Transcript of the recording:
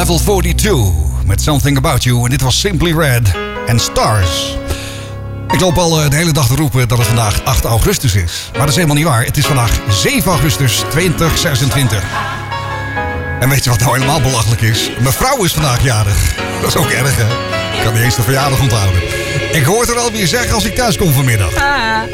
Level 42 met Something About You. En dit was Simply Red en Stars. Ik loop al de hele dag te roepen dat het vandaag 8 augustus is. Maar dat is helemaal niet waar. Het is vandaag 7 augustus 2026. En weet je wat nou helemaal belachelijk is? Mijn vrouw is vandaag jarig. Dat is ook erg, hè? Ik kan niet eens de verjaardag onthouden. Ik hoor het er alweer zeggen als ik thuis kom vanmiddag.